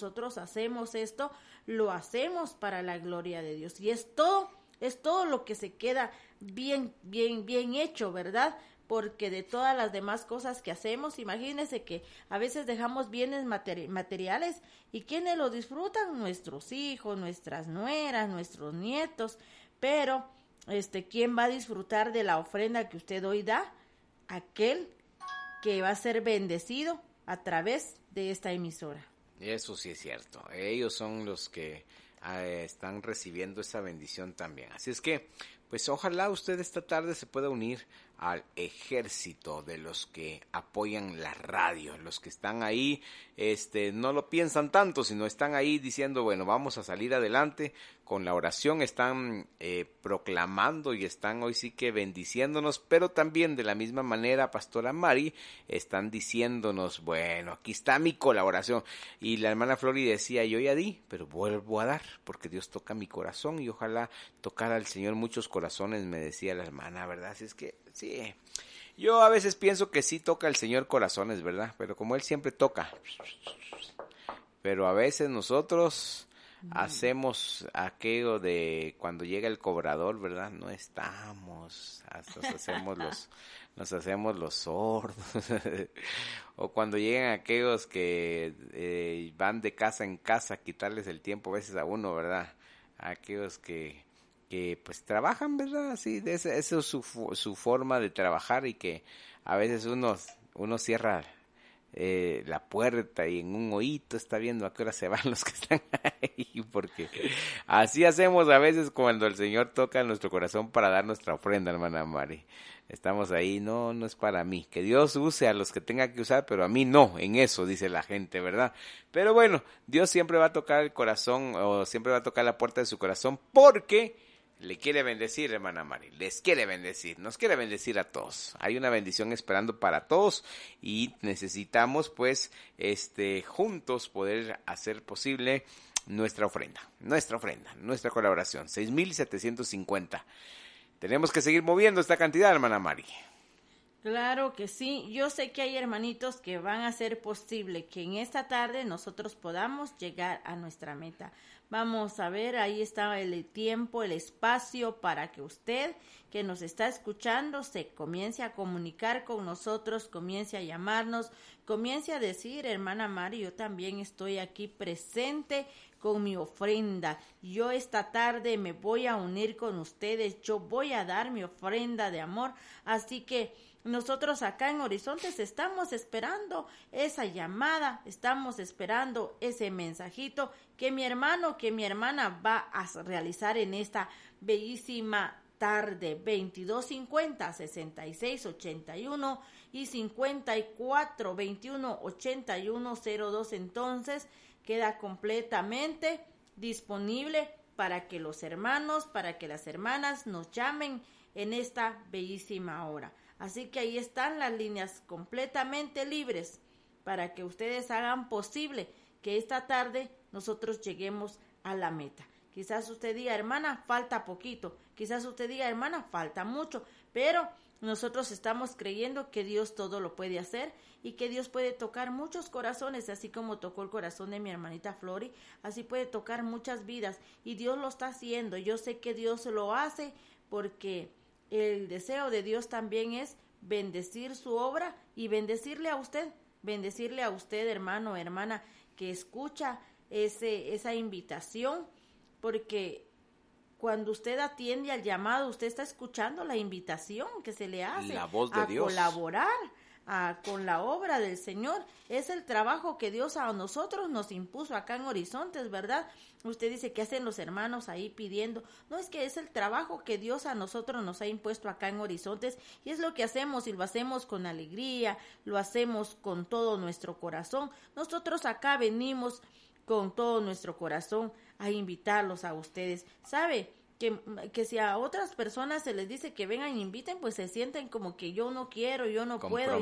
nosotros hacemos esto, lo hacemos para la gloria de Dios. Y es todo lo que se queda bien hecho, ¿verdad? Porque de todas las demás cosas que hacemos, imagínense que a veces dejamos bienes materiales, y ¿quiénes lo disfrutan? Nuestros hijos, nuestras nueras, nuestros nietos, pero ¿quién va a disfrutar de la ofrenda que usted hoy da? Aquel que va a ser bendecido a través de esta emisora. Eso sí es cierto, ellos son los que están recibiendo esa bendición también. Así es que, pues ojalá usted esta tarde se pueda unir al ejército de los que apoyan la radio, los que están ahí, no lo piensan tanto, sino están ahí diciendo, bueno, vamos a salir adelante con la oración, están proclamando y están hoy sí que bendiciéndonos, pero también de la misma manera, Pastora Mari, están diciéndonos, bueno, aquí está mi colaboración. Y la hermana Flori decía, yo ya di, pero vuelvo a dar, porque Dios toca mi corazón y ojalá tocara al Señor muchos corazones, me decía la hermana, ¿verdad? Así es que, sí, yo a veces pienso que sí toca el Señor corazones, ¿verdad? Pero como Él siempre toca, pero a veces nosotros hacemos aquello de cuando llega el cobrador, ¿verdad? No estamos, hasta nos hacemos los sordos. O cuando llegan aquellos que van de casa en casa a quitarles el tiempo a veces a uno, ¿verdad? Aquellos que pues trabajan, ¿verdad? Sí, esa es su forma de trabajar, y que a veces uno cierra la puerta y en un oído está viendo a qué hora se van los que están ahí, porque así hacemos a veces cuando el Señor toca nuestro corazón para dar nuestra ofrenda, hermana Mari. Estamos ahí, no es para mí, que Dios use a los que tenga que usar, pero a mí no, en eso dice la gente, ¿verdad? Pero bueno, Dios siempre va a tocar el corazón, o siempre va a tocar la puerta de su corazón, porque le quiere bendecir, hermana Mari, les quiere bendecir, nos quiere bendecir a todos. Hay una bendición esperando para todos y necesitamos pues juntos poder hacer posible nuestra ofrenda, nuestra colaboración, 6,750. Tenemos que seguir moviendo esta cantidad, hermana Mari. Claro que sí, yo sé que hay hermanitos que van a hacer posible que en esta tarde nosotros podamos llegar a nuestra meta. Vamos a ver, ahí está el tiempo, el espacio para que usted que nos está escuchando se comience a comunicar con nosotros, comience a llamarnos, comience a decir, hermana Mari, yo también estoy aquí presente con mi ofrenda. Yo esta tarde me voy a unir con ustedes, yo voy a dar mi ofrenda de amor, así que nosotros acá en Horizontes estamos esperando esa llamada, estamos esperando ese mensajito que mi hermano, que mi hermana va a realizar en esta bellísima tarde. 2250 6681 y 54 21 81 02. Entonces queda completamente disponible para que los hermanos, para que las hermanas nos llamen en esta bellísima hora. Así que ahí están las líneas completamente libres para que ustedes hagan posible que esta tarde nosotros lleguemos a la meta. Quizás usted diga, hermana, falta poquito. Quizás usted diga, hermana, falta mucho. Pero nosotros estamos creyendo que Dios todo lo puede hacer y que Dios puede tocar muchos corazones, así como tocó el corazón de mi hermanita Flori, así puede tocar muchas vidas y Dios lo está haciendo. Yo sé que Dios lo hace porque el deseo de Dios también es bendecir su obra y bendecirle a usted, hermano, hermana, que escucha esa invitación, porque cuando usted atiende al llamado, usted está escuchando la invitación que se le hace la voz de Dios. Colaborar con la obra del Señor. Es el trabajo que Dios a nosotros nos impuso acá en Horizontes, ¿verdad? Usted dice, ¿qué hacen los hermanos ahí pidiendo? No, es que es el trabajo que Dios a nosotros nos ha impuesto acá en Horizontes y es lo que hacemos y lo hacemos con alegría, lo hacemos con todo nuestro corazón. Nosotros acá venimos con todo nuestro corazón a invitarlos a ustedes. ¿Sabe? Que si a otras personas se les dice que vengan e inviten, pues se sienten como que yo no quiero, yo no puedo,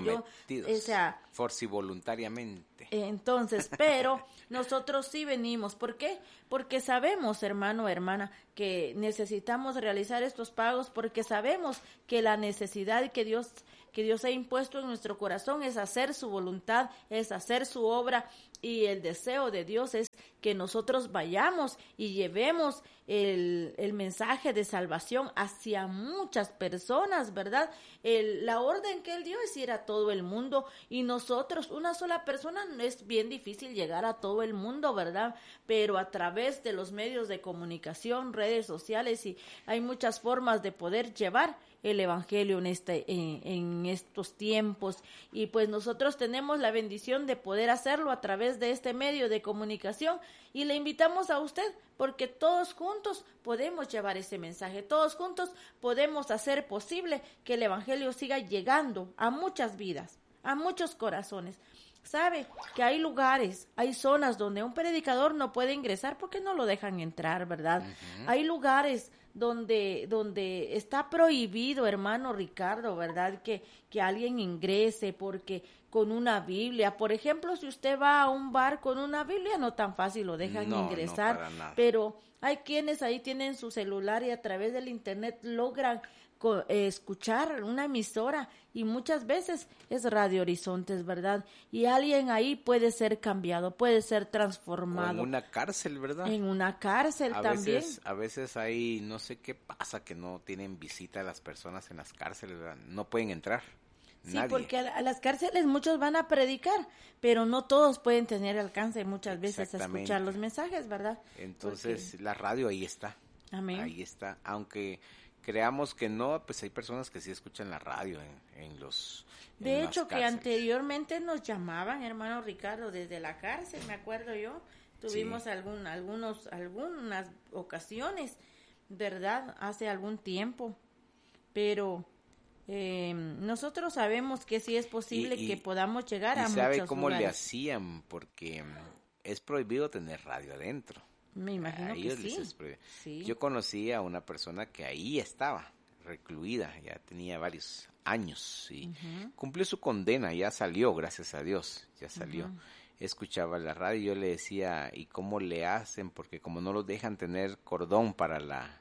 forci voluntariamente. Entonces, pero nosotros sí venimos. ¿Por qué? Porque sabemos, hermano, hermana, que necesitamos realizar estos pagos, porque sabemos que la necesidad que Dios que Dios ha impuesto en nuestro corazón es hacer su voluntad, es hacer su obra, y el deseo de Dios es que nosotros vayamos y llevemos el mensaje de salvación hacia muchas personas, ¿verdad? La orden que Él dio es ir a todo el mundo, y nosotros, una sola persona, es bien difícil llegar a todo el mundo, ¿verdad? Pero a través de los medios de comunicación, redes sociales, y hay muchas formas de poder llevar el evangelio en estos tiempos, y pues nosotros tenemos la bendición de poder hacerlo a través de este medio de comunicación, y le invitamos a usted, porque todos juntos podemos llevar ese mensaje, todos juntos podemos hacer posible que el evangelio siga llegando a muchas vidas, a muchos corazones. Sabe que hay lugares, hay zonas donde un predicador no puede ingresar porque no lo dejan entrar, ¿verdad? Uh-huh. Hay lugares donde está prohibido, hermano Ricardo, ¿verdad? Que alguien ingrese porque con una Biblia, por ejemplo, si usted va a un bar con una Biblia, no tan fácil lo dejan ingresar, no, para nada. Pero hay quienes ahí tienen su celular y a través del internet logran escuchar una emisora, y muchas veces es Radio Horizontes, ¿verdad? Y alguien ahí puede ser cambiado, puede ser transformado. O en una cárcel, ¿verdad? En una cárcel también. A veces hay, no sé qué pasa, que no tienen visita a las personas en las cárceles, ¿verdad? No pueden entrar. Sí, nadie. Porque a las cárceles muchos van a predicar, pero no todos pueden tener alcance muchas veces a escuchar los mensajes, ¿verdad? Entonces, la radio ahí está. Amén. Ahí está, aunque creamos que no, pues hay personas que sí escuchan la radio en los De hecho, que anteriormente nos llamaban, hermano Ricardo, desde la cárcel, me acuerdo yo, tuvimos sí. algunas ocasiones, ¿verdad? Hace algún tiempo, pero nosotros sabemos que sí es posible que podamos llegar a muchos lugares. ¿Y sabe cómo le hacían? Porque es prohibido tener radio adentro. Me imagino que sí. Yo conocí a una persona que ahí estaba recluida, ya tenía varios años y cumplió su condena, ya salió, gracias a Dios, ya salió. Escuchaba la radio y yo le decía, ¿y cómo le hacen? Porque como no los dejan tener cordón para la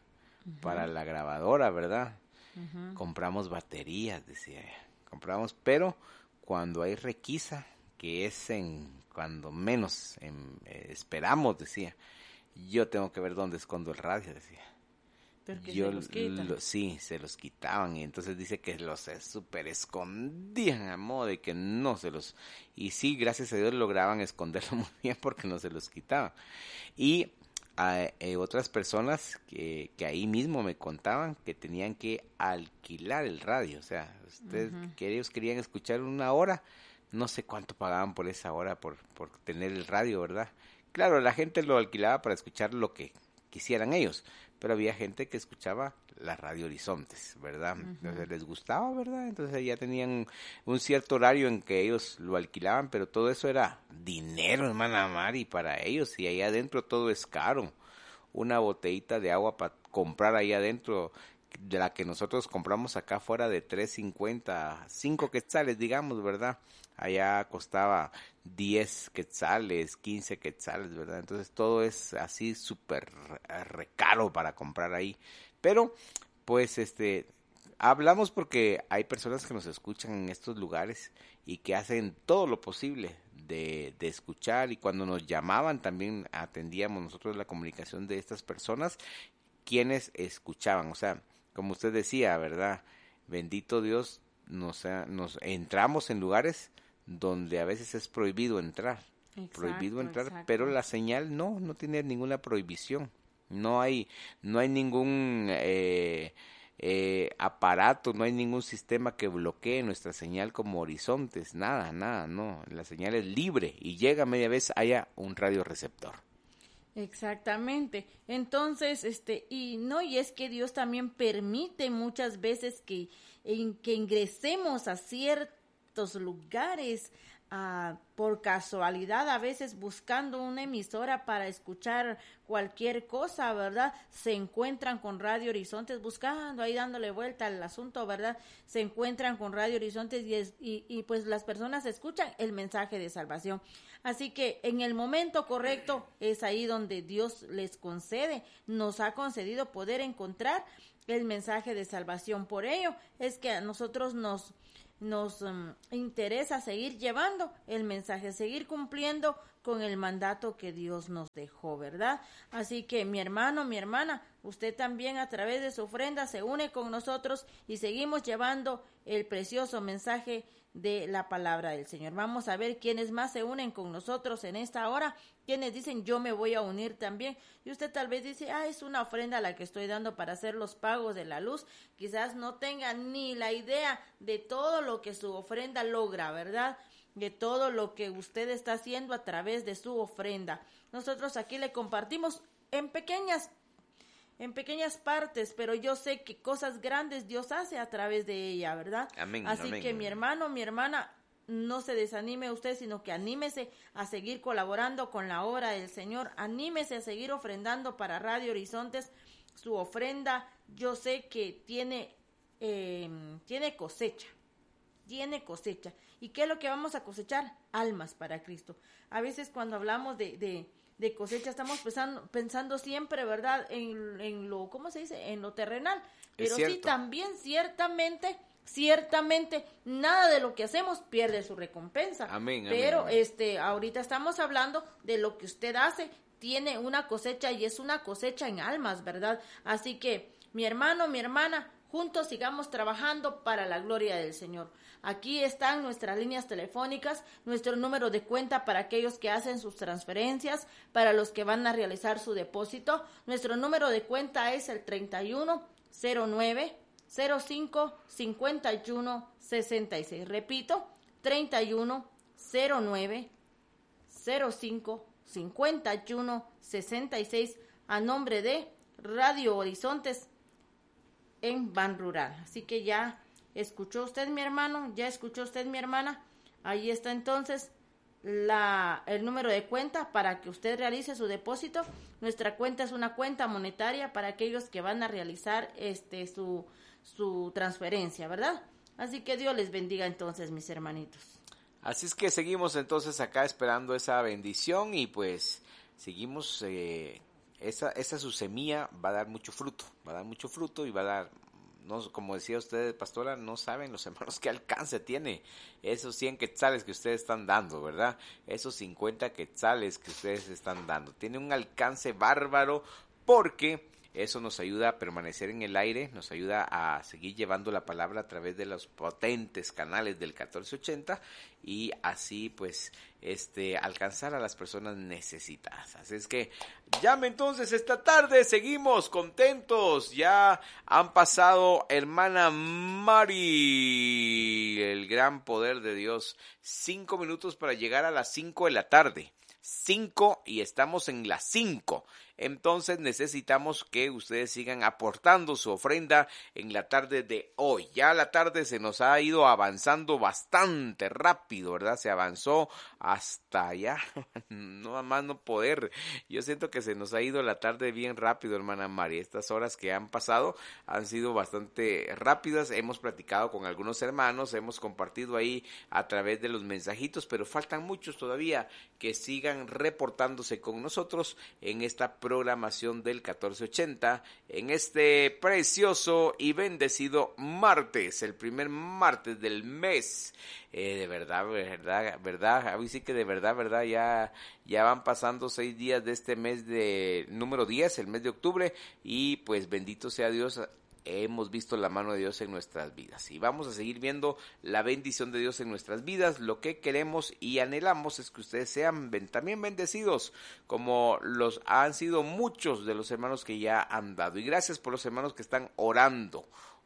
grabadora, ¿verdad? Compramos baterías, decía ella. Compramos, pero cuando hay requisa, que es cuando menos esperamos, decía, yo tengo que ver dónde escondo el radio, decía. Porque se los quitan. Sí, se los quitaban, y entonces dice que los súper escondían a modo de que no se los... Y sí, gracias a Dios lograban esconderlo muy bien porque no se los quitaban. Y otras personas que ahí mismo me contaban que tenían que alquilar el radio, o sea, que ellos querían escuchar una hora, no sé cuánto pagaban por esa hora por tener el radio, ¿verdad? Claro, la gente lo alquilaba para escuchar lo que quisieran ellos, pero había gente que escuchaba la Radio Horizontes, ¿verdad? Entonces les gustaba, ¿verdad? Entonces ya tenían un cierto horario en que ellos lo alquilaban, pero todo eso era dinero, hermana Mari, para ellos, y ahí adentro todo es caro. Una botellita de agua para comprar ahí adentro, de la que nosotros compramos acá fuera de 3.50, 5 quetzales, digamos, ¿verdad? Allá costaba 10 quetzales, 15 quetzales, ¿verdad? Entonces todo es así súper recaro para comprar ahí. Pero, pues, hablamos porque hay personas que nos escuchan en estos lugares y que hacen todo lo posible de escuchar, y cuando nos llamaban también atendíamos nosotros la comunicación de estas personas quienes escuchaban, o sea, como usted decía, ¿verdad? Bendito Dios, nos entramos en lugares donde a veces es prohibido entrar. Exacto. Pero la señal no tiene ninguna prohibición. No hay ningún aparato, no hay ningún sistema que bloquee nuestra señal como Horizontes, nada, no. La señal es libre y llega media vez haya un radioreceptor. Exactamente. Entonces, y es que Dios también permite muchas veces que ingresemos a ciertos lugares por casualidad, a veces buscando una emisora para escuchar cualquier cosa, ¿verdad? Se encuentran con Radio Horizontes, buscando ahí, dándole vuelta al asunto, ¿verdad? Se encuentran con Radio Horizontes y pues las personas escuchan el mensaje de salvación. Así que en el momento correcto es ahí donde Dios les nos ha concedido poder encontrar el mensaje de salvación. Por ello es que a nosotros nos interesa seguir llevando el mensaje, seguir cumpliendo con el mandato que Dios nos dejó, ¿verdad? Así que mi hermano, mi hermana, usted también a través de su ofrenda se une con nosotros y seguimos llevando el precioso mensaje de la palabra del Señor. Vamos a ver quiénes más se unen con nosotros en esta hora, quienes dicen yo me voy a unir también, y usted tal vez dice, es una ofrenda la que estoy dando para hacer los pagos de la luz, quizás no tenga ni la idea de todo lo que su ofrenda logra, ¿verdad?, de todo lo que usted está haciendo a través de su ofrenda. Nosotros aquí le compartimos en pequeñas partes, pero yo sé que cosas grandes Dios hace a través de ella, ¿verdad? Amén. Así Amén. que mi hermano, mi hermana, no se desanime usted, sino que anímese a seguir colaborando con la obra del Señor, anímese a seguir ofrendando para Radio Horizontes. Su ofrenda, yo sé que tiene cosecha. ¿Y qué es lo que vamos a cosechar? Almas para Cristo. A veces cuando hablamos de cosecha estamos pensando siempre, ¿verdad?, en lo, ¿cómo se dice?, en lo terrenal. Pero sí, también ciertamente nada de lo que hacemos pierde su recompensa. Amén. Pero ahorita estamos hablando de lo que usted hace, tiene una cosecha y es una cosecha en almas, ¿verdad? Así que mi hermano, mi hermana, juntos sigamos trabajando para la gloria del Señor. Aquí están nuestras líneas telefónicas, nuestro número de cuenta para aquellos que hacen sus transferencias, para los que van a realizar su depósito. Nuestro número de cuenta es el 3109-05-51-66. Repito, 3109-05-51-66 a nombre de Radio Horizontes en Ban Rural. Así que ya escuchó usted, mi hermano, ya escuchó usted, mi hermana. Ahí está entonces el número de cuenta para que usted realice su depósito. Nuestra cuenta es una cuenta monetaria para aquellos que van a realizar su transferencia, ¿verdad? Así que Dios les bendiga entonces, mis hermanitos. Así es que seguimos entonces acá esperando esa bendición y pues seguimos, esa su semilla va a dar mucho fruto y va a dar, no, como decía usted, pastora, no saben los hermanos qué alcance tiene esos 100 quetzales que ustedes están dando, ¿verdad? Esos 50 quetzales que ustedes están dando. Tiene un alcance bárbaro porque eso nos ayuda a permanecer en el aire, nos ayuda a seguir llevando la palabra a través de los potentes canales del 1480 y así pues alcanzar a las personas necesitadas. Así es que llame entonces esta tarde, seguimos contentos. Ya han pasado, hermana Mari, el gran poder de Dios, 5 minutos para llegar a las 5 de la tarde. 5 y estamos en las 5. Entonces necesitamos que ustedes sigan aportando su ofrenda en la tarde de hoy. Ya la tarde se nos ha ido avanzando bastante rápido, ¿verdad? Se avanzó hasta allá, no más no poder. Yo siento que se nos ha ido la tarde bien rápido, hermana Mari. Estas horas que han pasado han sido bastante rápidas. Hemos platicado con algunos hermanos, hemos compartido ahí a través de los mensajitos, pero faltan muchos todavía que sigan reportándose con nosotros en esta programación del 1480 en este precioso y bendecido martes, el primer martes del mes. De verdad, hoy sí que de verdad, ya van pasando 6 días de este mes de número 10, el mes de octubre, y pues bendito sea Dios. Hemos visto la mano de Dios en nuestras vidas y vamos a seguir viendo la bendición de Dios en nuestras vidas. Lo que queremos y anhelamos es que ustedes sean también bendecidos como los han sido muchos de los hermanos que ya han dado. Y gracias por los hermanos que están orando,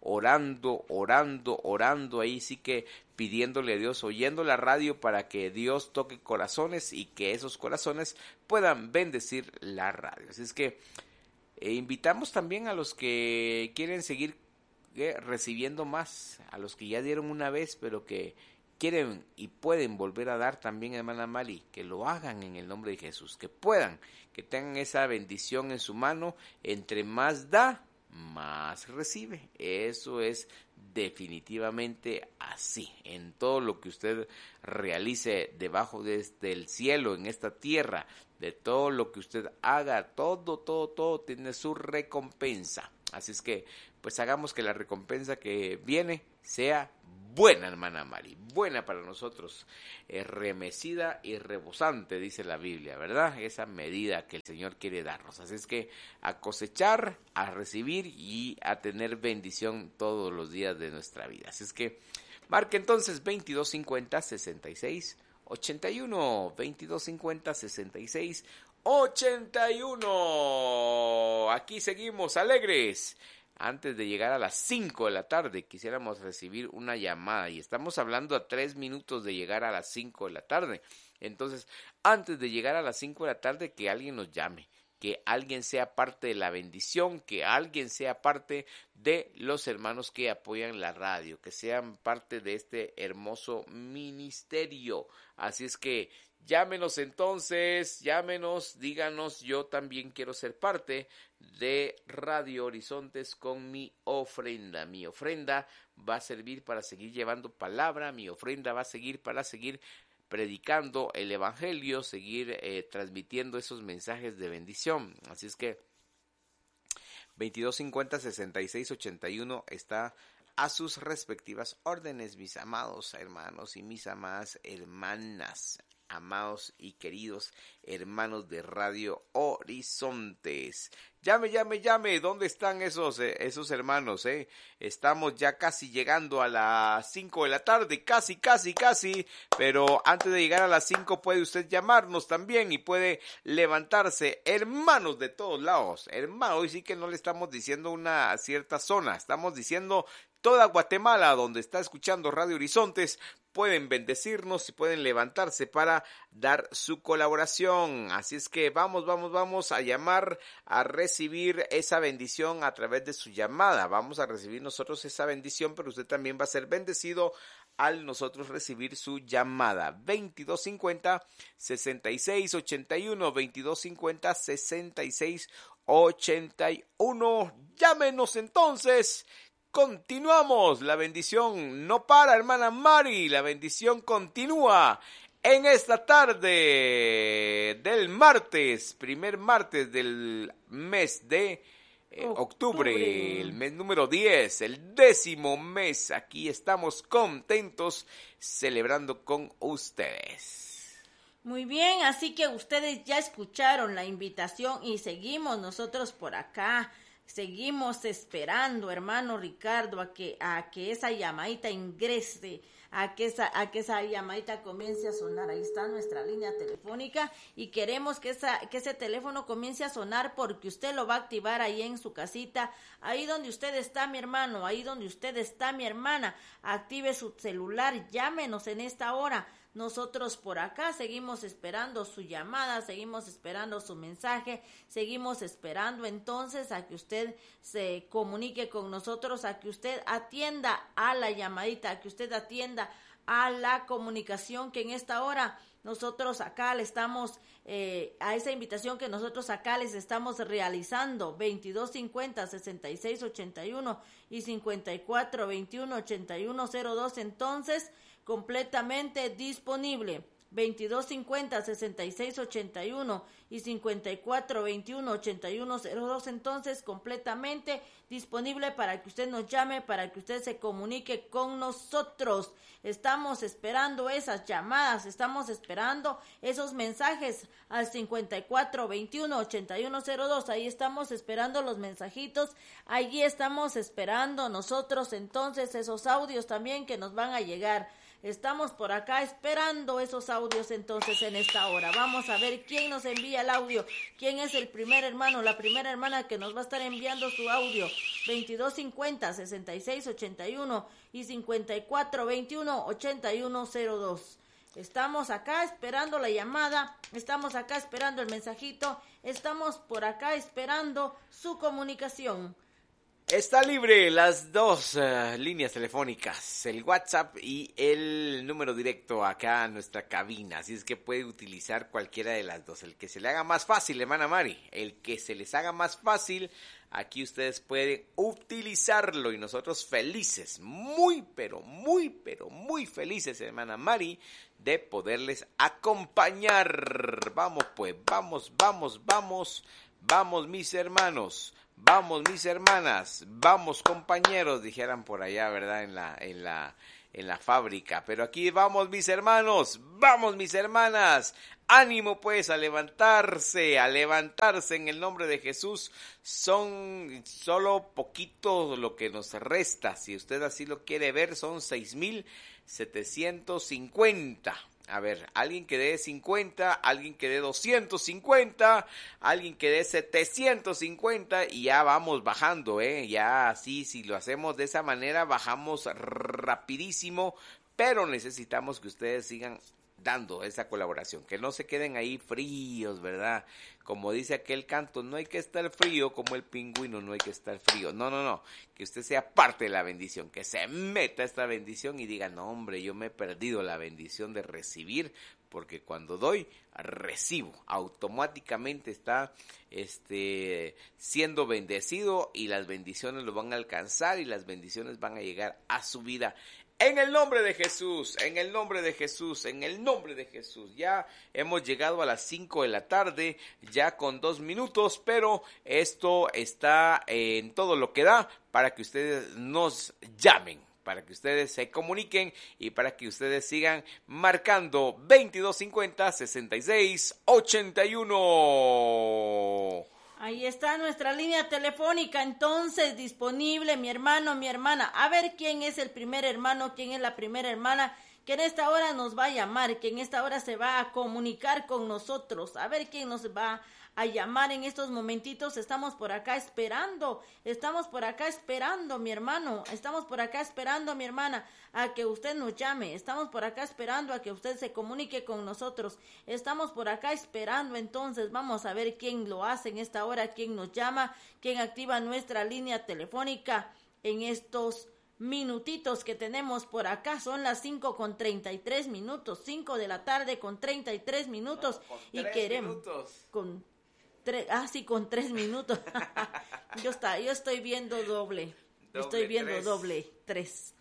ahí sí que pidiéndole a Dios, oyendo la radio para que Dios toque corazones y que esos corazones puedan bendecir la radio. Así es que invitamos también a los que quieren seguir recibiendo más, a los que ya dieron una vez, pero que quieren y pueden volver a dar también, hermana Mali, que lo hagan en el nombre de Jesús, que puedan, que tengan esa bendición en su mano. Entre más da, más recibe. Eso es definitivamente así. En todo lo que usted realice debajo del cielo, en esta tierra, de todo lo que usted haga, todo tiene su recompensa. Así es que, pues hagamos que la recompensa que viene sea buena, hermana Mari, buena para nosotros, remecida y rebosante, dice la Biblia, ¿verdad? Esa medida que el Señor quiere darnos. Así es que a cosechar, a recibir y a tener bendición todos los días de nuestra vida. Así es que marque entonces 2250-6681, 2250-6681. Aquí seguimos alegres. Antes de llegar a las 5 de la tarde, quisiéramos recibir una llamada. Y estamos hablando a 3 minutos de llegar a las 5 de la tarde. Entonces, antes de llegar a las 5 de la tarde, que alguien nos llame. Que alguien sea parte de la bendición. Que alguien sea parte de los hermanos que apoyan la radio. Que sean parte de este hermoso ministerio. Así es que llámenos entonces, llámenos, díganos, yo también quiero ser parte de Radio Horizontes con mi ofrenda. Mi ofrenda va a servir para seguir llevando palabra, mi ofrenda va a servir para seguir predicando el evangelio, seguir transmitiendo esos mensajes de bendición. Así es que 2250-6681 está a sus respectivas órdenes, mis amados hermanos y mis amadas hermanas. Amados y queridos hermanos de Radio Horizontes. Llame, ¿dónde están esos hermanos? Estamos ya casi llegando a las 5 de la tarde, casi, pero antes de llegar a las 5 puede usted llamarnos también y puede levantarse, hermanos de todos lados, hermano, hoy sí que no le estamos diciendo una cierta zona, estamos diciendo toda Guatemala donde está escuchando Radio Horizontes, pueden bendecirnos y pueden levantarse para dar su colaboración. Así es que vamos a llamar, a recibir esa bendición a través de su llamada. Vamos a recibir nosotros esa bendición, pero usted también va a ser bendecido al nosotros recibir su llamada. 2250-6681, 2250-6681. Llámenos entonces. Continuamos, la bendición no para, hermana Mari, la bendición continúa en esta tarde del martes, primer martes del mes de octubre, el mes número 10, el 10º mes. Aquí estamos contentos celebrando con ustedes. Muy bien, así que ustedes ya escucharon la invitación y seguimos nosotros por acá. Seguimos esperando, hermano Ricardo, a que esa llamadita ingrese, a que esa llamadita comience a sonar. Ahí está nuestra línea telefónica y queremos que ese teléfono comience a sonar porque usted lo va a activar ahí en su casita, ahí donde usted está, mi hermano, ahí donde usted está, mi hermana. Active su celular, llámenos en esta hora. Nosotros por acá seguimos esperando su llamada, seguimos esperando su mensaje, seguimos esperando entonces a que usted se comunique con nosotros, a que usted atienda a la llamadita, a que usted atienda a la comunicación que en esta hora nosotros acá le estamos, a esa invitación que nosotros acá les estamos realizando, 2250-6681 y 5421-8102, entonces completamente disponible. 2250-6681 y 5421-8102, entonces completamente disponible para que usted nos llame, para que usted se comunique con nosotros. Estamos esperando esas llamadas, estamos esperando esos mensajes al 5421-8102, ahí estamos esperando los mensajitos, allí estamos esperando nosotros entonces esos audios también que nos van a llegar. Estamos por acá esperando esos audios entonces en esta hora. Vamos a ver quién nos envía el audio. ¿Quién es el primer hermano, la primera hermana que nos va a estar enviando su audio? 2250-6681 y 5421-8102. Estamos acá esperando la llamada, estamos acá esperando el mensajito, estamos por acá esperando su comunicación. Está libre las dos líneas telefónicas, el WhatsApp y el número directo acá en nuestra cabina, así es que puede utilizar cualquiera de las dos, el que se le haga más fácil, hermana Mari, el que se les haga más fácil, aquí ustedes pueden utilizarlo y nosotros felices, muy felices, hermana Mari, de poderles acompañar. Vamos pues, vamos. vamos mis hermanos, vamos mis hermanas, vamos compañeros, dijeran por allá, ¿verdad? En la fábrica, pero aquí vamos mis hermanos, vamos mis hermanas, ánimo pues a levantarse en el nombre de Jesús. Son solo poquito lo que nos resta, si usted así lo quiere ver, son 6,750. A ver, alguien que dé 50, alguien que dé 250, alguien que dé 750 y ya vamos bajando, ya así, si lo hacemos de esa manera, bajamos rapidísimo, pero necesitamos que ustedes sigan dando esa colaboración, que no se queden ahí fríos, ¿verdad? Como dice aquel canto, no hay que estar frío como el pingüino, no hay que estar frío. No, que usted sea parte de la bendición, que se meta esta bendición y diga, no hombre, yo me he perdido la bendición de recibir, porque cuando doy, recibo, automáticamente está siendo bendecido y las bendiciones lo van a alcanzar y las bendiciones van a llegar a su vida. En el nombre de Jesús, en el nombre de Jesús, en el nombre de Jesús. Ya hemos llegado a las 5 de la tarde, ya con 2 minutos, pero esto está en todo lo que da para que ustedes nos llamen, para que ustedes se comuniquen y para que ustedes sigan marcando 2250-6681. Ahí está nuestra línea telefónica, entonces, disponible, mi hermano, mi hermana. A ver quién es el primer hermano, quién es la primera hermana que en esta hora nos va a llamar, que en esta hora se va a comunicar con nosotros. A ver quién nos va a llamar en estos momentitos. Estamos por acá esperando, mi hermano, estamos por acá esperando, mi hermana, a que usted nos llame. Estamos por acá esperando a que usted se comunique con nosotros. Estamos por acá esperando, entonces vamos a ver quién lo hace en esta hora, quién nos llama, quién activa nuestra línea telefónica en estos minutitos que tenemos por acá. Son las 5:33, 5 de la tarde con 33 minutos. No, y queremos minutos. Con 3 minutos. yo estoy viendo doble. Estoy viendo tres. Doble 3.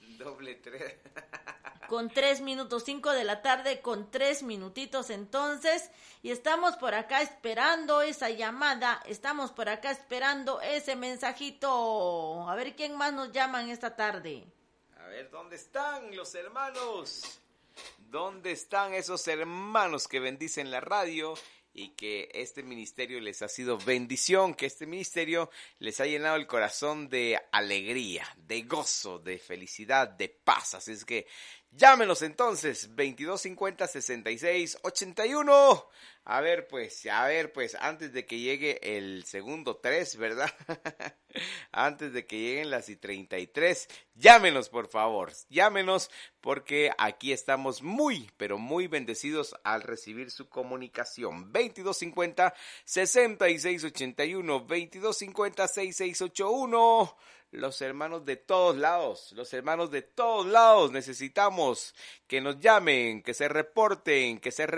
Con 3 minutos, 5 de la tarde con 3 minutitos entonces, y estamos por acá esperando esa llamada, estamos por acá esperando ese mensajito. A ver quién más nos llama en esta tarde. A ver, ¿dónde están los hermanos? ¿Dónde están esos hermanos que bendicen la radio? Y que este ministerio les ha sido bendición, que este ministerio les ha llenado el corazón de alegría, de gozo, de felicidad, de paz. Así es que llámenos entonces, 2250-6681. A ver pues, antes de que llegue el segundo 3, ¿verdad? Antes de que lleguen las 33, llámenos por favor, llámenos, porque aquí estamos muy, pero muy bendecidos al recibir su comunicación. 2250-6681, 2250-6681. Los hermanos de todos lados, necesitamos que nos llamen, que se reporten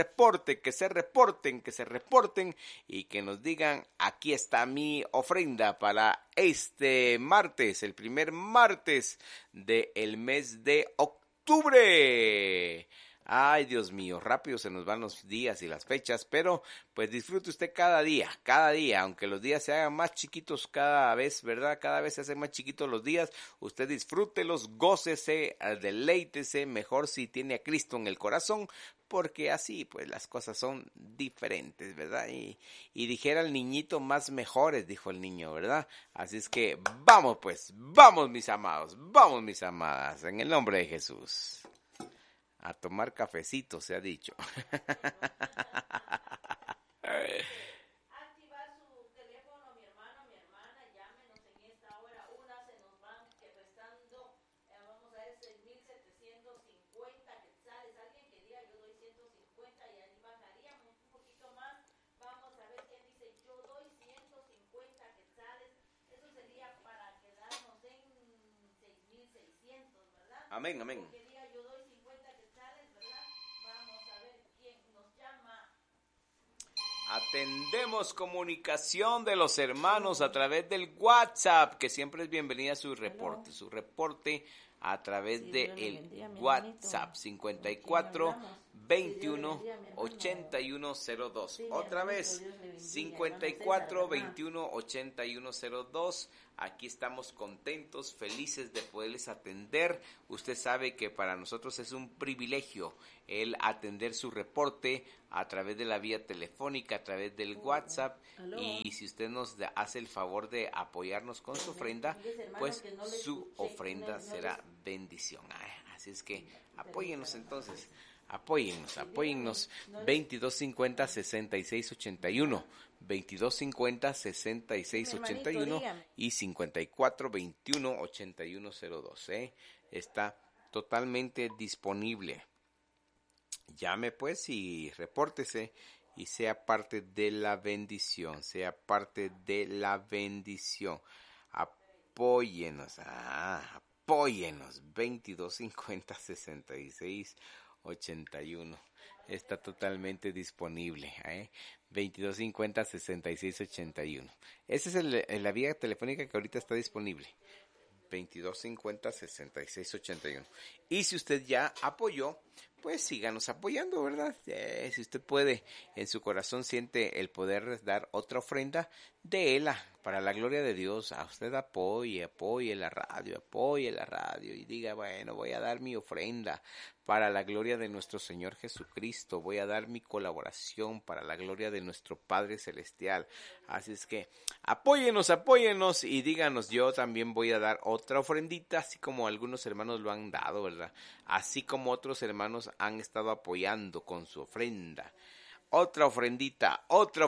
y que nos digan, aquí está mi ofrenda para este martes, el primer martes del mes de octubre. Ay, Dios mío, rápido se nos van los días y las fechas, pero pues disfrute usted cada día, aunque los días se hagan más chiquitos cada vez, ¿verdad? Cada vez se hacen más chiquitos los días, usted disfrútelos, gócese, deleítese, mejor si tiene a Cristo en el corazón, porque así pues las cosas son diferentes, ¿verdad? Y dijera el niñito, más mejores, dijo el niño, ¿verdad? Así es que vamos pues, vamos mis amados, vamos mis amadas, en el nombre de Jesús. A tomar cafecito, se ha dicho. Activar su teléfono, mi hermano, mi hermana, llámenos en esta hora. Una se nos van que restando, vamos a ver, 6,750 quetzales. Alguien que diga, yo doy 150 y ahí bajaríamos un poquito más. Vamos a ver quién dice, yo doy 150 quetzales. Eso sería para quedarnos en 6,600, ¿verdad? Amén, amén. Atendemos comunicación de los hermanos a través del WhatsApp, que siempre es bienvenida su reporte. Su reporte a través del WhatsApp 54 518102. Otra vez, 54218102. Aquí estamos contentos, felices de poderles atender. Usted sabe que para nosotros es un privilegio el atender su reporte a través de la vía telefónica, a través del WhatsApp. Y si usted nos hace el favor de apoyarnos con su ofrenda, pues su ofrenda será bendición. Así es que apóyennos entonces. Apóyennos 2250-6681, 2250-6681 y 5421-8102. Está totalmente disponible. Llame pues y repórtese y sea parte de la bendición, Apóyennos, apóyennos, 2250-6681. Está totalmente disponible, 2250-6681. Esa es la vía telefónica que ahorita está disponible, 2250-6681. Y si usted ya apoyó, pues síganos apoyando, ¿verdad? Si usted puede, en su corazón siente el poder dar otra ofrenda, déela para la gloria de Dios. A usted apoye la radio y diga, bueno, voy a dar mi ofrenda para la gloria de nuestro Señor Jesucristo, voy a dar mi colaboración para la gloria de nuestro Padre Celestial. Así es que apóyenos y díganos, yo también voy a dar otra ofrendita, así como algunos hermanos lo han dado, ¿verdad? Así como otros hermanos han estado apoyando con su ofrenda. Otra ofrendita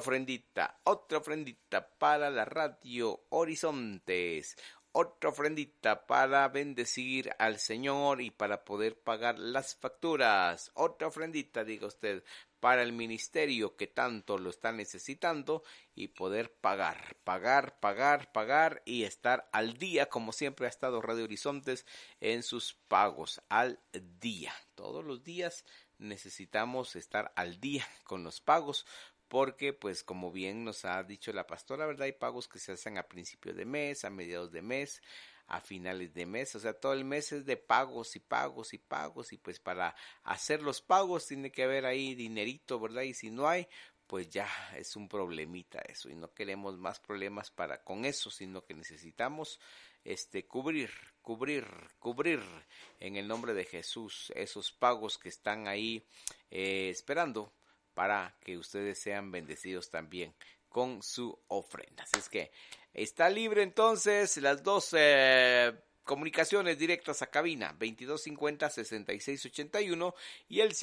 para la radio Horizontes. Otra ofrendita para bendecir al Señor y para poder pagar las facturas. Otra ofrendita, diga usted, para el ministerio que tanto lo está necesitando y poder pagar y estar al día, como siempre ha estado Radio Horizontes en sus pagos, al día. Todos los días necesitamos estar al día con los pagos, porque pues como bien nos ha dicho la pastora, ¿verdad? Hay pagos que se hacen a principio de mes, a mediados de mes, a finales de mes, o sea, todo el mes es de pagos y pues para hacer los pagos tiene que haber ahí dinerito, ¿verdad? Y si no hay, pues ya es un problemita eso, y no queremos más problemas con eso, sino que necesitamos cubrir en el nombre de Jesús esos pagos que están ahí esperando para que ustedes sean bendecidos también con su ofrenda. Así es que está libre entonces las dos comunicaciones directas a cabina, 2250-6681 y el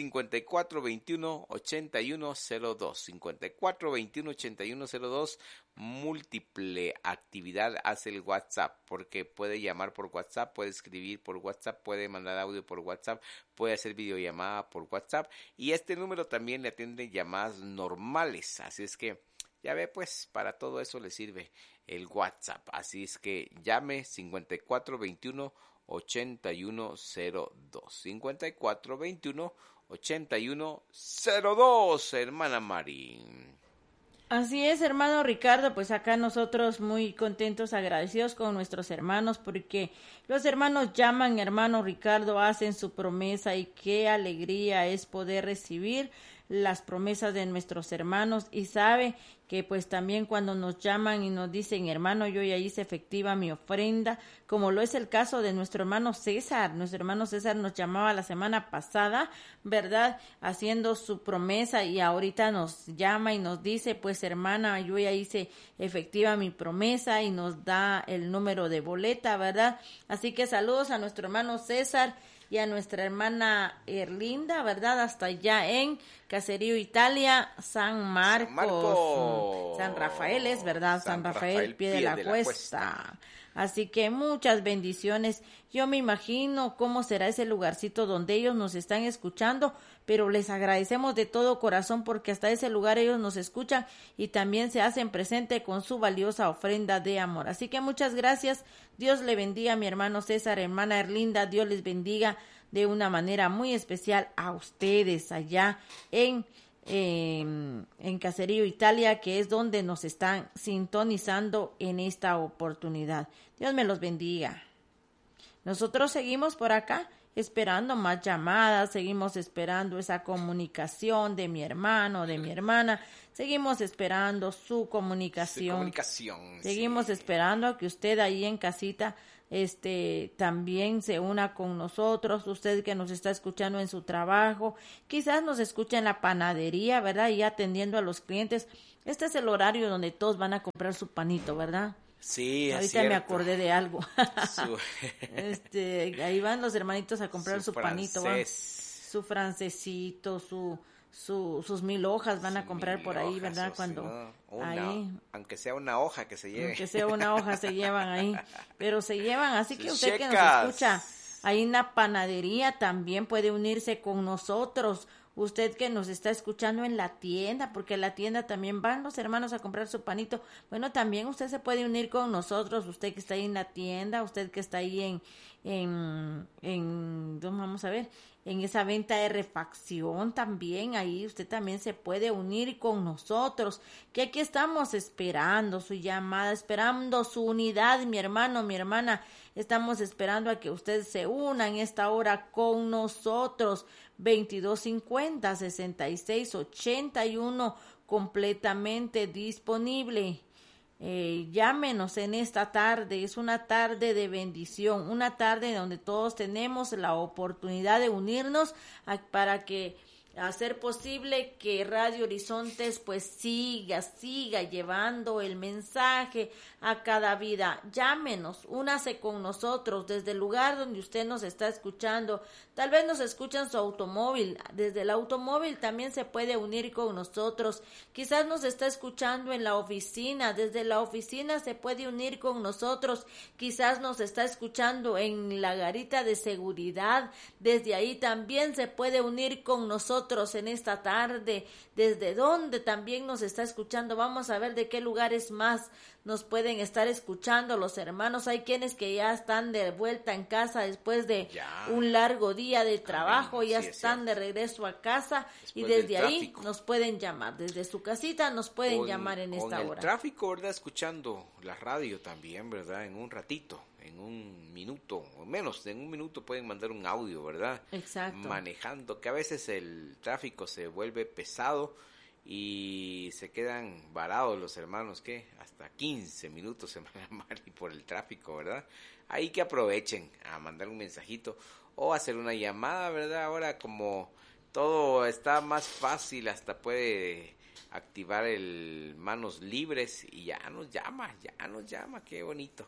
5421-8102. 5421-8102, múltiple actividad hace el WhatsApp, porque puede llamar por WhatsApp, puede escribir por WhatsApp, puede mandar audio por WhatsApp, puede hacer videollamada por WhatsApp, y este número también le atiende llamadas normales. Así es que ya ve, pues para todo eso le sirve el WhatsApp. Así es que llame 5421-8102. 5421-8102, hermana Mari. Así es, hermano Ricardo, pues acá nosotros muy contentos, agradecidos con nuestros hermanos, porque los hermanos llaman, hermano Ricardo, hacen su promesa, y qué alegría es poder recibir las promesas de nuestros hermanos, y sabe que pues también cuando nos llaman y nos dicen, hermano, yo ya hice efectiva mi ofrenda, como lo es el caso de nuestro hermano César. Nuestro hermano César nos llamaba la semana pasada, ¿verdad?, haciendo su promesa, y ahorita nos llama y nos dice, pues hermana, yo ya hice efectiva mi promesa, y nos da el número de boleta, ¿verdad? Así que saludos a nuestro hermano César y a nuestra hermana Erlinda, ¿verdad? Hasta allá en Caserío, Italia, San Marcos. San Rafael es, ¿verdad? San Rafael, pie de la cuesta. Así que muchas bendiciones. Yo me imagino cómo será ese lugarcito donde ellos nos están escuchando, pero les agradecemos de todo corazón porque hasta ese lugar ellos nos escuchan y también se hacen presente con su valiosa ofrenda de amor. Así que muchas gracias. Dios le bendiga a mi hermano César, hermana Erlinda. Dios les bendiga de una manera muy especial a ustedes allá en Caserío, Italia, que es donde nos están sintonizando en esta oportunidad. Dios me los bendiga. Nosotros seguimos por acá esperando más llamadas, seguimos esperando esa comunicación de mi hermano, de mi hermana, seguimos esperando su comunicación. Seguimos esperando a que usted ahí en casita también se una con nosotros, usted que nos está escuchando en su trabajo, quizás nos escucha en la panadería, ¿verdad? Y atendiendo a los clientes. Este es el horario donde todos van a comprar su panito, ¿verdad? Sí, es ahorita cierto. Me acordé de algo. Ahí van los hermanitos a comprar su panito, ¿va? Su francesito, sus 1000 hojas van a comprar por ahí, ¿verdad? Cuando aunque sea una hoja que se lleve. Aunque sea una hoja se llevan ahí, pero se llevan, así que usted que nos escucha ahí en la panadería también puede unirse con nosotros. Usted que nos está escuchando en la tienda, porque en la tienda también van los hermanos a comprar su panito. Bueno, también usted se puede unir con nosotros, usted que está ahí en la tienda, usted que está ahí vamos a ver, en esa venta de refacción también, ahí usted también se puede unir con nosotros, que aquí estamos esperando su llamada, esperando su unidad, mi hermano, mi hermana, estamos esperando a que usted se una en esta hora con nosotros. 2250-6681 completamente disponible. Llámenos en esta tarde, es una tarde de bendición, una tarde donde todos tenemos la oportunidad de unirnos para que hacer posible que Radio Horizontes pues siga llevando el mensaje a cada vida. Llámenos, únase con nosotros desde el lugar donde usted nos está escuchando. Tal vez nos escucha en su automóvil, desde el automóvil también se puede unir con nosotros. Quizás nos está escuchando en la oficina, desde la oficina se puede unir con nosotros. Quizás nos está escuchando en la garita de seguridad, desde ahí también se puede unir con nosotros en esta tarde. Desde dónde también nos está escuchando, vamos a ver de qué lugares más nos pueden estar escuchando los hermanos. Hay quienes que ya están de vuelta en casa después de un largo día de trabajo, ya están de regreso a casa y desde ahí nos pueden llamar, desde su casita nos pueden llamar en esta hora. Con el tráfico, ¿verdad? Escuchando la radio también, ¿verdad? En un ratito, en un minuto o menos, en un minuto pueden mandar un audio, ¿verdad? Exacto. Manejando, que a veces el tráfico se vuelve pesado y se quedan varados los hermanos, que hasta 15 minutos se van a Mari por el tráfico, ¿verdad? Ahí que aprovechen a mandar un mensajito o hacer una llamada, ¿verdad? Ahora como todo está más fácil, hasta puede activar el manos libres y ya nos llama, qué bonito,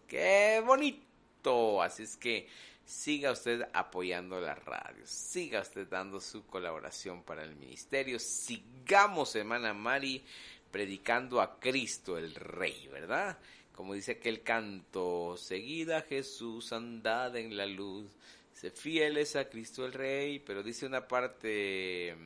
así es que siga usted apoyando la radio, siga usted dando su colaboración para el ministerio, sigamos, hermana Mari, predicando a Cristo el Rey, ¿verdad? Como dice aquel canto, seguida Jesús, andad en la luz, sé fieles a Cristo el Rey, pero dice una parte,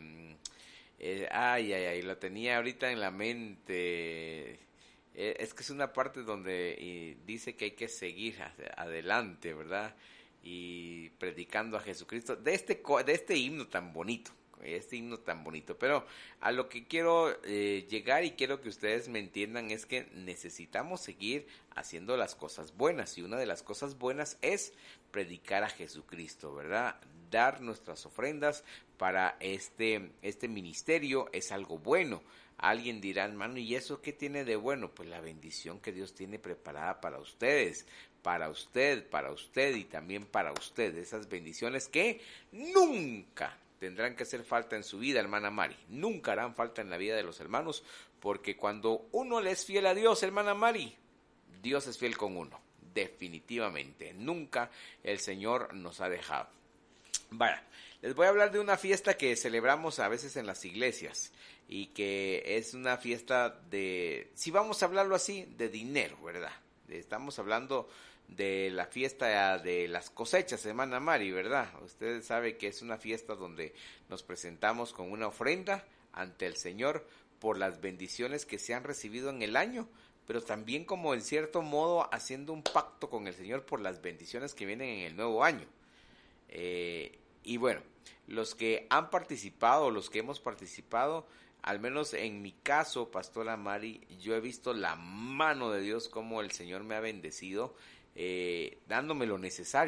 lo tenía ahorita en la mente, es que es una parte donde dice que hay que seguir adelante, ¿verdad? Y predicando a Jesucristo, de este himno tan bonito, pero a lo que quiero llegar y quiero que ustedes me entiendan es que necesitamos seguir haciendo las cosas buenas, y una de las cosas buenas es predicar a Jesucristo, ¿verdad? Dar nuestras ofrendas para este ministerio es algo bueno. Alguien dirá, hermano, ¿y eso qué tiene de bueno? Pues la bendición que Dios tiene preparada para ustedes, para usted y también para usted. Esas bendiciones que nunca tendrán que hacer falta en su vida, hermana Mari. Nunca harán falta en la vida de los hermanos, porque cuando uno le es fiel a Dios, hermana Mari, Dios es fiel con uno. Definitivamente. Nunca el Señor nos ha dejado. Vaya, les voy a hablar de una fiesta que celebramos a veces en las iglesias y que es una fiesta de, si vamos a hablarlo así, de dinero, ¿verdad? Estamos hablando de la fiesta de las cosechas, hermana Mari, ¿verdad? Usted sabe que es una fiesta donde nos presentamos con una ofrenda ante el Señor por las bendiciones que se han recibido en el año, pero también como en cierto modo haciendo un pacto con el Señor por las bendiciones que vienen en el nuevo año. Y bueno, los que han participado, los que hemos participado, al menos en mi caso, Pastora Mari, yo he visto la mano de Dios, como el Señor me ha bendecido, dándome lo necesario.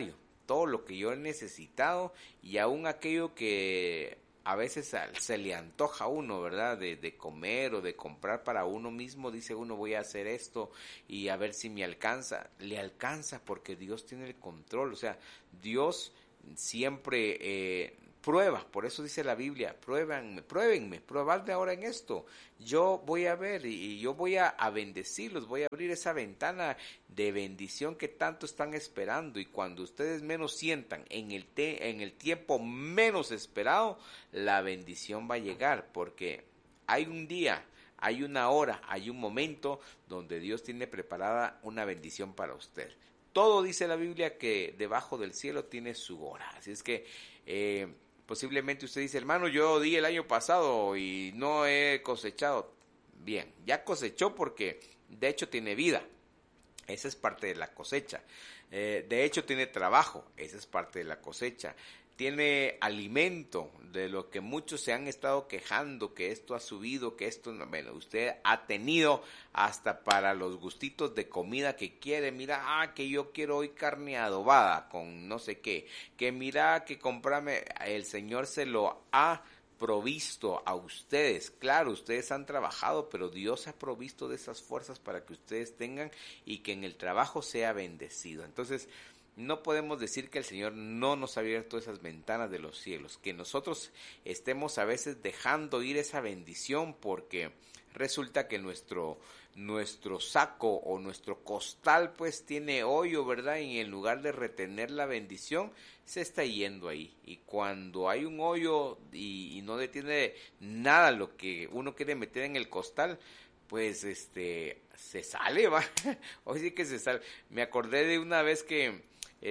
todo lo que yo he necesitado y aún aquello que a veces se le antoja a uno, ¿verdad? De comer o de comprar para uno mismo, dice uno, voy a hacer esto y a ver si me alcanza. Le alcanza porque Dios tiene el control, o sea, Dios siempre prueba, por eso dice la Biblia, pruébenme, probadme ahora en esto. Yo voy a ver y yo voy a bendecirlos, voy a abrir esa ventana de bendición que tanto están esperando, y cuando ustedes menos sientan, en el tiempo menos esperado, la bendición va a llegar, porque hay un día, hay una hora, hay un momento donde Dios tiene preparada una bendición para usted. Todo dice la Biblia que debajo del cielo tiene su hora, así es que posiblemente usted dice, hermano, yo di el año pasado y no he cosechado. Bien, ya cosechó porque de hecho tiene vida. Esa es parte de la cosecha. De hecho tiene trabajo. Esa es parte de la cosecha. Tiene alimento, de lo que muchos se han estado quejando, que esto ha subido, que esto no. Bueno, usted ha tenido hasta para los gustitos de comida que quiere. Mira, que yo quiero hoy carne adobada con no sé qué. Que mira, que comprarme, el Señor se lo ha provisto a ustedes. Claro, ustedes han trabajado, pero Dios ha provisto de esas fuerzas para que ustedes tengan y que en el trabajo sea bendecido. Entonces, no podemos decir que el Señor no nos ha abierto esas ventanas de los cielos, que nosotros estemos a veces dejando ir esa bendición porque resulta que nuestro saco o nuestro costal pues tiene hoyo, ¿verdad? Y en lugar de retener la bendición, se está yendo ahí. Y cuando hay un hoyo y no detiene nada lo que uno quiere meter en el costal, pues se sale, va. Hoy sí que se sale. Me acordé de una vez que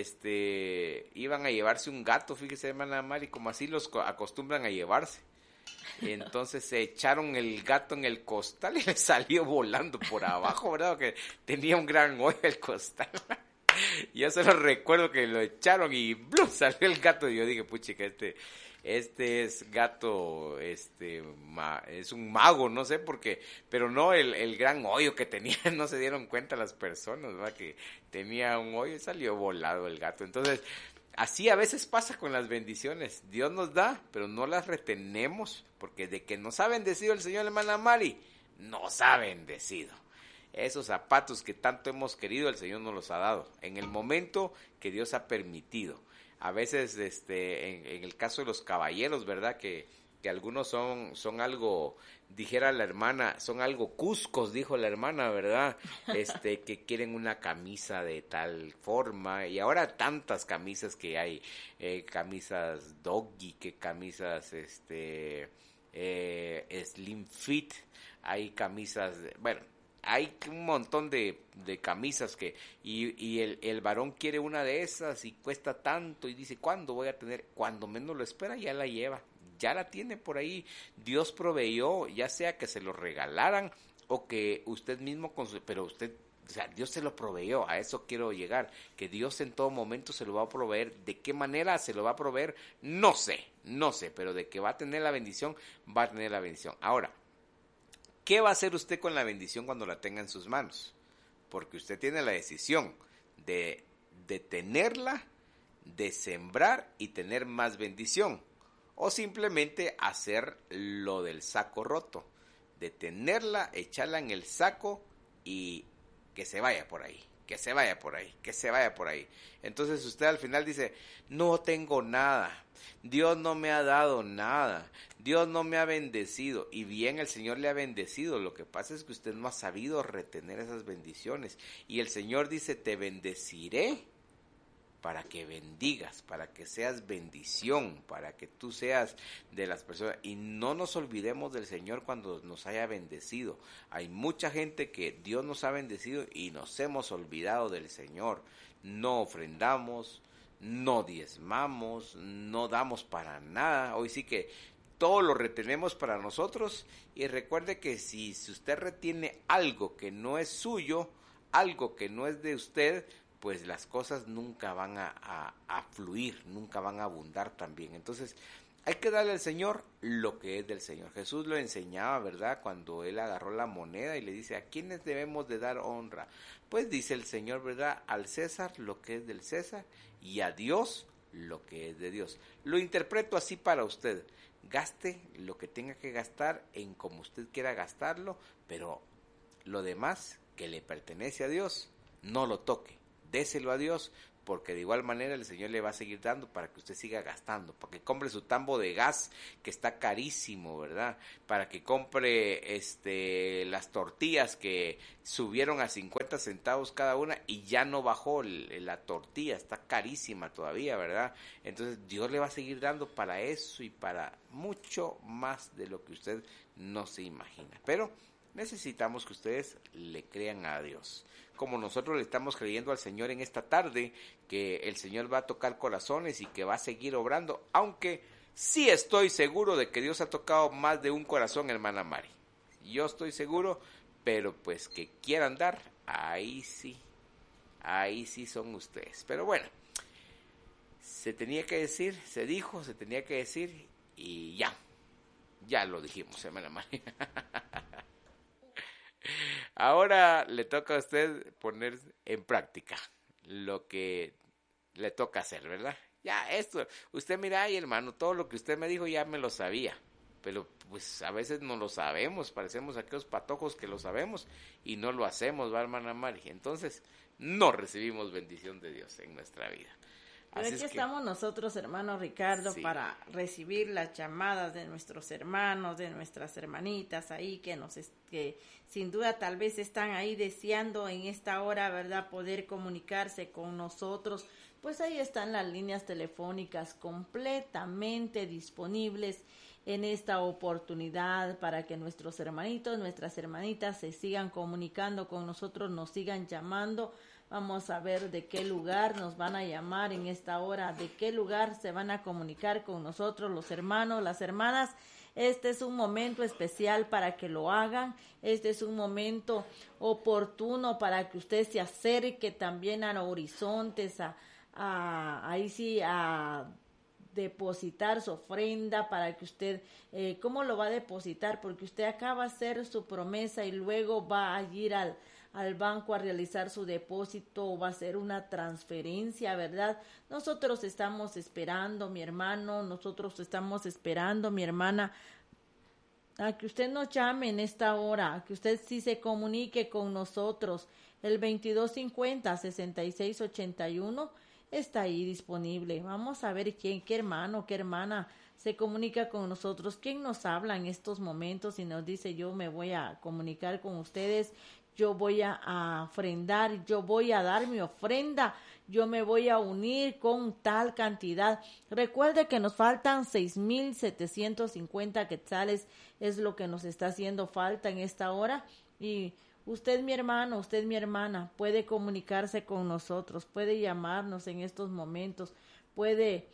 iban a llevarse un gato, fíjese, hermana Mari, como así los acostumbran a llevarse. Entonces se echaron el gato en el costal y le salió volando por abajo, ¿verdad? Que tenía un gran hoyo el costal. Yo solo recuerdo que lo echaron y ¡blum! Salió el gato, y yo dije, puchica, este es gato, es un mago, no sé por qué, pero no el gran hoyo que tenía, no se dieron cuenta las personas, ¿verdad? Que tenía un hoyo y salió volado el gato. Entonces, así a veces pasa con las bendiciones. Dios nos da, pero no las retenemos, porque de que nos ha bendecido el Señor, hermana Mari, nos ha bendecido. Esos zapatos que tanto hemos querido, el Señor nos los ha dado, en el momento que Dios ha permitido. A veces, en el caso de los caballeros, ¿verdad? Que algunos son algo, dijera la hermana, son algo cuscos, dijo la hermana, ¿verdad? Que quieren una camisa de tal forma, y ahora tantas camisas que hay, camisas doggy, que camisas, slim fit, hay camisas, bueno, hay un montón de camisas y el varón quiere una de esas y cuesta tanto y dice, ¿cuándo voy a tener? Cuando menos lo espera ya la lleva, ya la tiene por ahí. Dios proveyó, ya sea que se lo regalaran o que usted mismo, pero usted, o sea, Dios se lo proveyó, a eso quiero llegar, que Dios en todo momento se lo va a proveer. ¿De qué manera se lo va a proveer? No sé, pero de que va a tener la bendición, va a tener la bendición. Ahora, ¿qué va a hacer usted con la bendición cuando la tenga en sus manos? Porque usted tiene la decisión de tenerla, de sembrar y tener más bendición. O simplemente hacer lo del saco roto, de tenerla, echarla en el saco y que se vaya por ahí, que se vaya por ahí, que se vaya por ahí. Entonces usted al final dice, no tengo nada, Dios no me ha dado nada, Dios no me ha bendecido. Y bien, el Señor le ha bendecido, lo que pasa es que usted no ha sabido retener esas bendiciones. Y el Señor dice, te bendeciré para que bendigas, para que seas bendición, para que tú seas de las personas. Y no nos olvidemos del Señor cuando nos haya bendecido. Hay mucha gente que Dios nos ha bendecido y nos hemos olvidado del Señor. No ofrendamos, no diezmamos, no damos para nada. Hoy sí que todo lo retenemos para nosotros. Y recuerde que si usted retiene algo que no es suyo, algo que no es de usted, pues las cosas nunca van a fluir, nunca van a abundar también. Entonces, Hay que darle al Señor lo que es del Señor. Jesús lo enseñaba, ¿verdad? Cuando él agarró la moneda y le dice, ¿a quiénes debemos de dar honra? Pues dice el Señor, ¿verdad? Al César lo que es del César y a Dios lo que es de Dios. Lo interpreto así para usted. Gaste lo que tenga que gastar en como usted quiera gastarlo, pero lo demás que le pertenece a Dios, no lo toque. Déselo a Dios, porque de igual manera el Señor le va a seguir dando para que usted siga gastando, para que compre su tambo de gas que está carísimo, ¿verdad? Para que compre las tortillas que subieron a 50 centavos cada una y ya no bajó la tortilla, está carísima todavía, ¿verdad? Entonces Dios le va a seguir dando para eso y para mucho más de lo que usted no se imagina. Pero necesitamos que ustedes le crean a Dios, como nosotros le estamos creyendo al Señor en esta tarde, que el Señor va a tocar corazones y que va a seguir obrando, aunque sí estoy seguro de que Dios ha tocado más de un corazón, hermana Mari. Yo estoy seguro, pero pues que quieran dar, ahí sí son ustedes. Pero bueno, se tenía que decir, se dijo, se tenía que decir y ya lo dijimos, hermana Mari. Ahora le toca a usted poner en práctica lo que le toca hacer, ¿verdad? Ya esto, usted mira, ay hermano, todo lo que usted me dijo ya me lo sabía, pero pues a veces no lo sabemos, parecemos aquellos patojos que lo sabemos y no lo hacemos, ¿va, hermana Mari? Entonces no recibimos bendición de Dios en nuestra vida. Pero aquí estamos nosotros, hermano Ricardo, sí, para recibir las llamadas de nuestros hermanos, de nuestras hermanitas ahí que sin duda tal vez están ahí deseando en esta hora, ¿verdad?, poder comunicarse con nosotros. Pues ahí están las líneas telefónicas completamente disponibles en esta oportunidad para que nuestros hermanitos, nuestras hermanitas se sigan comunicando con nosotros, nos sigan llamando. Vamos a ver de qué lugar nos van a llamar en esta hora, de qué lugar se van a comunicar con nosotros los hermanos, las hermanas. Este es un momento especial para que lo hagan. Este es un momento oportuno para que usted se acerque también a Horizontes, ahí sí, a depositar su ofrenda para que usted, ¿cómo lo va a depositar? Porque usted acaba de hacer su promesa y luego va a ir al banco a realizar su depósito o va a hacer una transferencia, ¿verdad? Nosotros estamos esperando, mi hermano, nosotros estamos esperando, mi hermana, a que usted nos llame en esta hora, a que usted sí se comunique con nosotros. El 2250-6681 está ahí disponible. Vamos a ver qué hermano, qué hermana se comunica con nosotros, quién nos habla en estos momentos y nos dice, yo me voy a comunicar con ustedes, yo voy a ofrendar, yo voy a dar mi ofrenda, yo me voy a unir con tal cantidad. Recuerde que nos faltan 6,750 quetzales, es lo que nos está haciendo falta en esta hora. Y usted, mi hermano, usted, mi hermana, puede comunicarse con nosotros, puede llamarnos en estos momentos, puede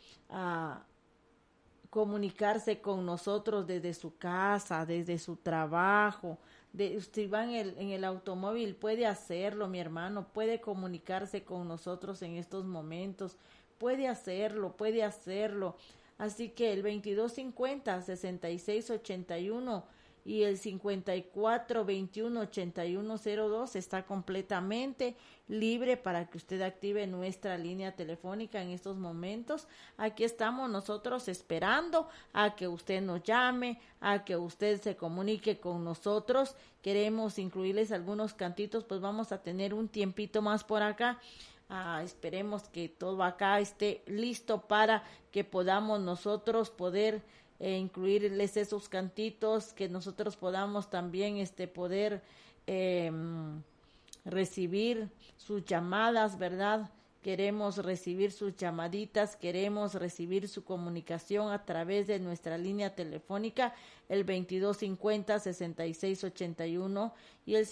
comunicarse con nosotros desde su casa, desde su trabajo. Usted va en el automóvil, puede hacerlo, mi hermano, puede comunicarse con nosotros en estos momentos, puede hacerlo. Así que el 2250-6681 y el 5421-8102 está completamente libre para que usted active nuestra línea telefónica en estos momentos. Aquí estamos nosotros esperando a que usted nos llame, a que usted se comunique con nosotros. Queremos incluirles algunos cantitos, pues vamos a tener un tiempito más por acá. Esperemos que todo acá esté listo para que podamos nosotros poder incluirles esos cantitos, que nosotros podamos también poder recibir sus llamadas, ¿verdad? Queremos recibir sus llamaditas, queremos recibir su comunicación a través de nuestra línea telefónica, el 2250-6681 y el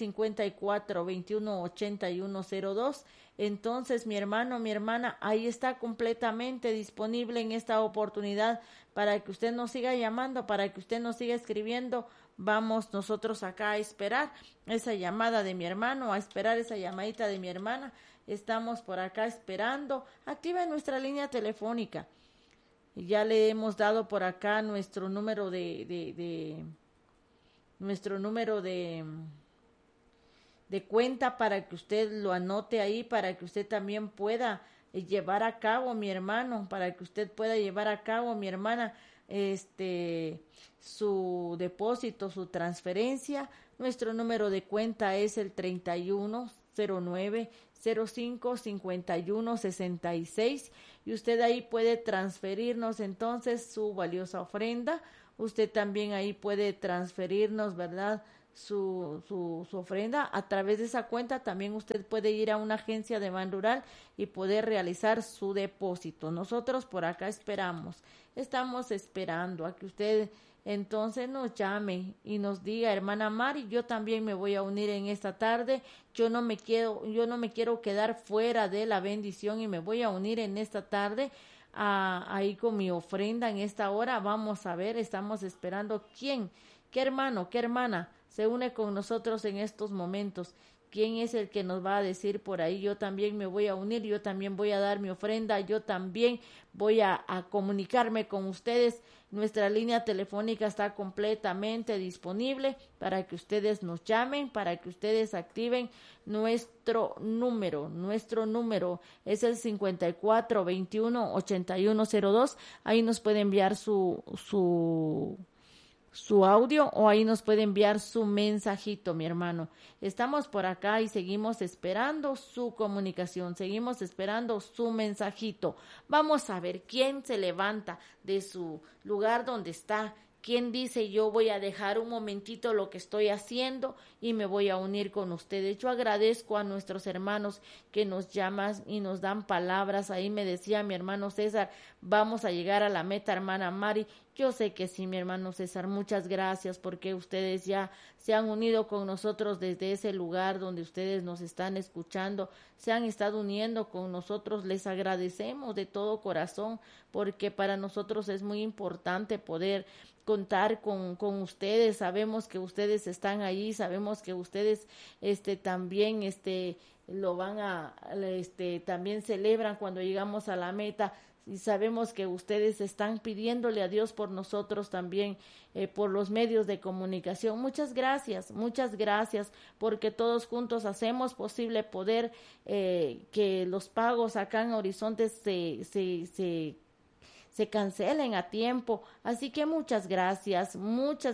5421-8102. Entonces, mi hermano, mi hermana, ahí está completamente disponible en esta oportunidad para que usted nos siga llamando, para que usted nos siga escribiendo. Vamos nosotros acá a esperar esa llamada de mi hermano, a esperar esa llamadita de mi hermana. Estamos por acá esperando. Activa nuestra línea telefónica. Ya le hemos dado por acá nuestro número de cuenta para que usted lo anote ahí, para que usted también pueda llevar a cabo, mi hermano, para que usted pueda llevar a cabo, mi hermana, su depósito, su transferencia. Nuestro número de cuenta es el 3109-055166 y usted ahí puede transferirnos entonces su valiosa ofrenda. Usted también ahí puede transferirnos, ¿verdad?, su ofrenda. A través de esa cuenta también usted puede ir a una agencia de Ban Rural y poder realizar su depósito. Nosotros por acá estamos esperando a que usted entonces nos llame y nos diga: hermana Mari, yo también me voy a unir en esta tarde, yo no me quiero quedar fuera de la bendición y me voy a unir en esta tarde ahí con mi ofrenda en esta hora. Vamos a ver, estamos esperando qué hermano, qué hermana se une con nosotros en estos momentos. ¿Quién es el que nos va a decir por ahí: yo también me voy a unir, yo también voy a dar mi ofrenda, yo también voy a comunicarme con ustedes? Nuestra línea telefónica está completamente disponible para que ustedes nos llamen, para que ustedes activen nuestro número. Nuestro número es el 5421-8102. Ahí nos puede enviar su audio o ahí nos puede enviar su mensajito, mi hermano. Estamos por acá y seguimos esperando su comunicación, seguimos esperando su mensajito. Vamos a ver quién se levanta de su lugar donde está, quién dice: yo voy a dejar un momentito lo que estoy haciendo y me voy a unir con ustedes. Yo agradezco a nuestros hermanos que nos llaman y nos dan palabras. Ahí me decía mi hermano César: vamos a llegar a la meta, hermana Mari. Yo sé que sí, mi hermano César. Muchas gracias porque ustedes ya se han unido con nosotros desde ese lugar donde ustedes nos están escuchando. Se han estado uniendo con nosotros. Les agradecemos de todo corazón porque para nosotros es muy importante poder contar con ustedes. Sabemos que ustedes están ahí, sabemos que ustedes también lo van también celebran cuando llegamos a la meta. Y sabemos que ustedes están pidiéndole a Dios por nosotros también, por los medios de comunicación. Muchas gracias, porque todos juntos hacemos posible poder que los pagos acá en Horizonte se cancelen a tiempo. Así que muchas gracias, mis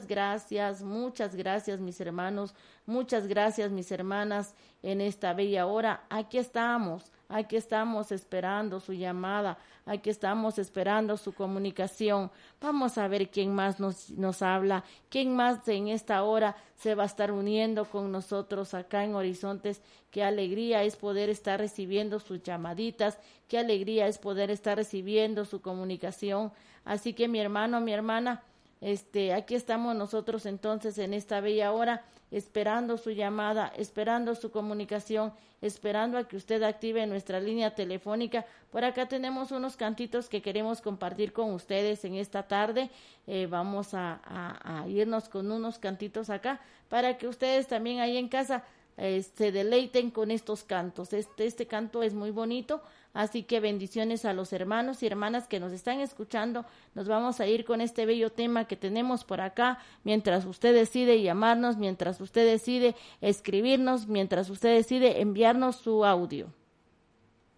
hermanos, muchas gracias, mis hermanas, en esta bella hora. Aquí estamos esperando su llamada, aquí estamos esperando su comunicación. Vamos a ver quién más nos habla, quién más en esta hora se va a estar uniendo con nosotros acá en Horizontes. Qué alegría es poder estar recibiendo sus llamaditas, qué alegría es poder estar recibiendo su comunicación. Así que mi hermano, mi hermana, aquí estamos nosotros entonces en esta bella hora, esperando su llamada, esperando su comunicación, esperando a que usted active nuestra línea telefónica. Por acá tenemos unos cantitos que queremos compartir con ustedes en esta tarde. Vamos a irnos con unos cantitos acá para que ustedes también ahí en casa se deleiten con estos cantos. Este canto es muy bonito, así que bendiciones a los hermanos y hermanas que nos están escuchando. Nos vamos a ir con este bello tema que tenemos por acá, mientras usted decide llamarnos, mientras usted decide escribirnos, mientras usted decide enviarnos su audio.